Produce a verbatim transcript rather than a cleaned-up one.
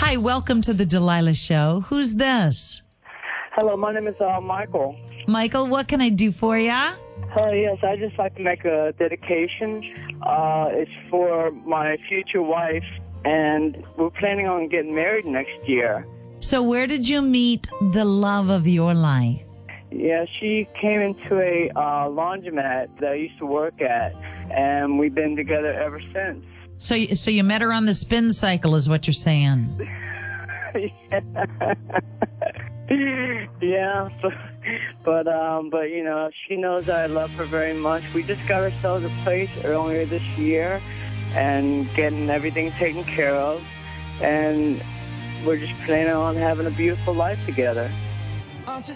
Hi, welcome to the Delilah Show. Who's this? Hello, my name is uh, Michael. Michael, what can I do for ya? Uh, yes, I'd just like to make a dedication. Uh, it's for my future wife, and we're planning on getting married next year. So where did you meet the love of your life? Yeah, she came into a uh, laundromat that I used to work at, and we've been together ever since. So, you- so you met her on the spin cycle is what you're saying. Yeah, but, but um, but you know, she knows I love her very much. We just got ourselves a place earlier this year, and getting everything taken care of, and we're just planning on having a beautiful life together.